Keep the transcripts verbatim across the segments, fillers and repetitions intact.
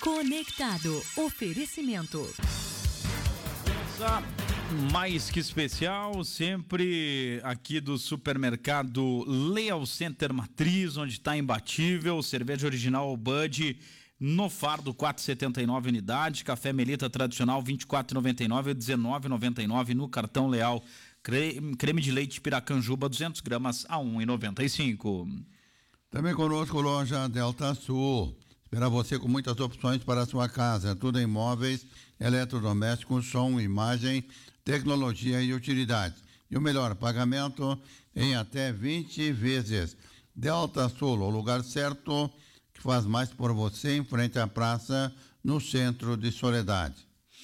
Conectado. Oferecimento. Mais que especial, sempre aqui do supermercado Leal Center Matriz, onde está imbatível, cerveja original Bud no fardo quatro reais e setenta e nove unidade, café Melita tradicional vinte e quatro reais e noventa e nove, dezenove reais e noventa e nove no cartão Leal, creme, creme de leite Piracanjuba duzentos gramas a um real e noventa e cinco. Também conosco loja Delta Sul, espera você com muitas opções para a sua casa, tudo em móveis, eletrodomésticos, som, imagem, tecnologia e utilidades. E o melhor, pagamento em até vinte vezes. Delta Sul, o lugar certo que faz mais por você, em frente à praça, no centro de Soledade.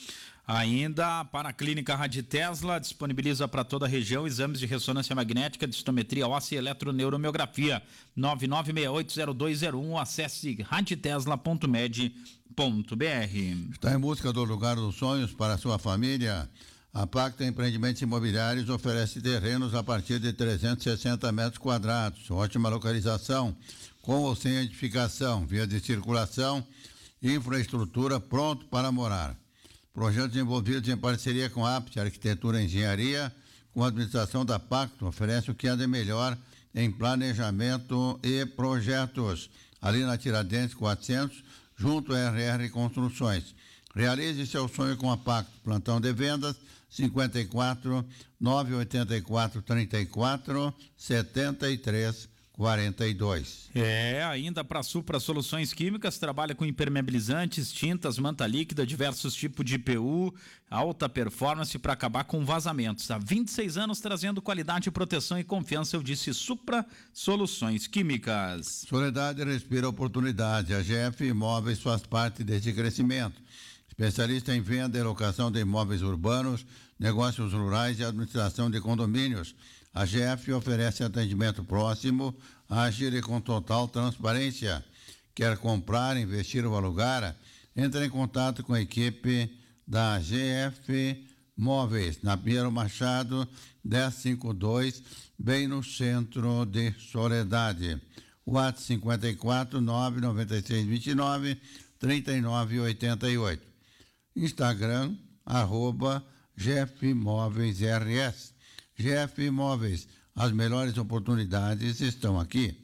Ainda para a Clínica Rádio Tesla, disponibiliza para toda a região exames de ressonância magnética, densitometria óssea e eletroneuromiografia. nove nove seis oito zero dois zero um, acesse radiotesla ponto med ponto b r. Está em busca do lugar dos sonhos para a sua família? A Pacta Empreendimentos Imobiliários oferece terrenos a partir de trezentos e sessenta metros quadrados, ótima localização, com ou sem edificação, via de circulação, infraestrutura pronto para morar. Projetos envolvidos em parceria com a Apte Arquitetura e Engenharia, com a administração da Pacto, oferece o que há de melhor em planejamento e projetos. Ali na Tiradentes quatrocentos, junto à R R Construções. Realize seu sonho com a Pacto. Plantão de vendas cinquenta e quatro, nove oito quatro, trinta e quatro, setenta e três, quarenta e dois. É, ainda para Supra Soluções Químicas, trabalha com impermeabilizantes, tintas, manta líquida, diversos tipos de I P U, alta performance para acabar com vazamentos. Há vinte e seis anos trazendo qualidade, proteção e confiança, eu disse Supra Soluções Químicas. Soledade respira oportunidade. A G F Imóveis faz parte desse crescimento. Especialista em venda e locação de imóveis urbanos, negócios rurais e administração de condomínios. A G F oferece atendimento próximo, ágil e com total transparência. Quer comprar, investir ou alugar? Entre em contato com a equipe da G F Móveis, na Pinheiro Machado, dez cinquenta e dois, bem no centro de Soledade. WhatsApp cinquenta e quatro, nove nove seis dois nove, trinta e nove oitenta e oito. Instagram, arroba G F Imóveis R S. G F Imóveis, as melhores oportunidades estão aqui.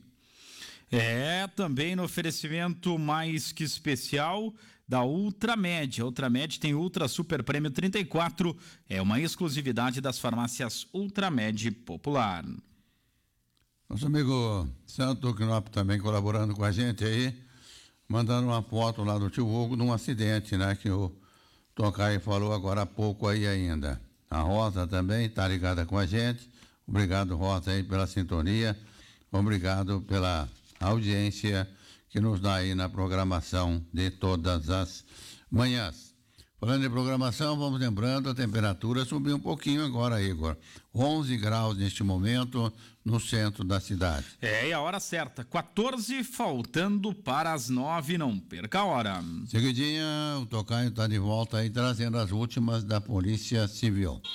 É, também no oferecimento mais que especial da Ultramed. A Ultramed tem Ultra Super Prêmio trinta e quatro, é uma exclusividade das farmácias Ultramed Popular. Nosso amigo Santo Knop também colaborando com a gente aí, mandando uma foto lá do tio Hugo de um acidente, né, que o Tocaio falou agora há pouco aí ainda. A Rosa também está ligada com a gente. Obrigado, Rosa, aí pela sintonia. Obrigado pela audiência que nos dá aí na programação de todas as manhãs. Falando em programação, vamos lembrando, a temperatura subiu um pouquinho agora, Igor. onze graus neste momento no centro da cidade. É, e a hora certa, quatorze, faltando para as nove, não perca a hora. Seguidinha, o Tocaio está de volta aí trazendo as últimas da Polícia Civil.